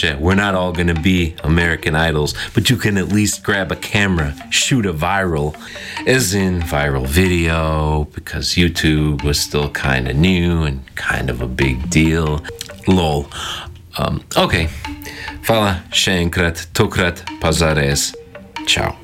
bullshit. We're not all gonna be American Idols, but you can at least grab a camera, shoot a viral, as in viral video, because YouTube was still kind of new and kind of a big deal. Lol. Okay. Fala še enkrat, tokrat pa zares. Ciao.